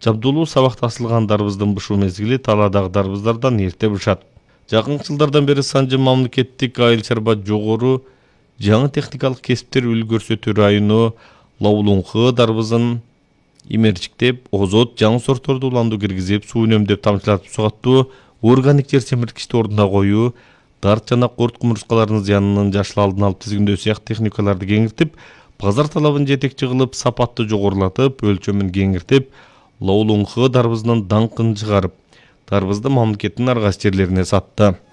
жабдуулуу сабак тасылган дарбыздын бышуу мезгили талаадагы дарбыздардан эрте бышат. Жакынкы жылдардан бери Санжы мамлекеттик айыл чарба жогору жаңы техникалык кесиптер үлгүрсөтүү району Лаулунхы дарбызын имерчиктеп, озот жаңы сортторду уланду киргизип, суу үнөмдөп тамчылатып сугаттуу, органик жер семирткичти ордуна коюу, дарт жана корт кумурскаларынын зыянынын жашыл алдын алып тизгиндөө сыяктуу техникаларды кеңиртип, базар талабын жетекчи кылып, сапатты жогорулатып, өлчөмүн кеңиртип, Лаулунхы дарбызынын даңкын чыгарып, дарбызды мамлекеттин ар кайсы жерлерине сатты.